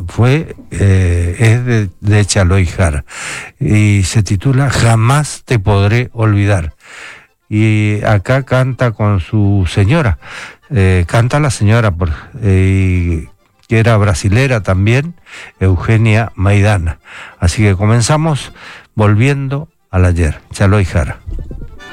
es de Chaloy Jara y se titula Jamás te podré olvidar. Y acá canta con su señora, canta la señora, que era brasilera también, Eugenia Maidana. Así que comenzamos volviendo al ayer, Chaloy Jara.